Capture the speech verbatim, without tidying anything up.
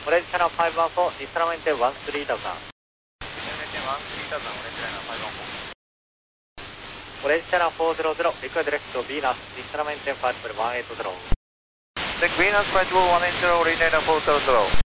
Orange Channel five one four, Instrument one three thousand. Instrument one three thousand, Orange Channel five one four. Orange Channel four hundred, request direct to Venus, Instrument five one eight zero. Check Venus five one eight zero, Orange Channel four hundred.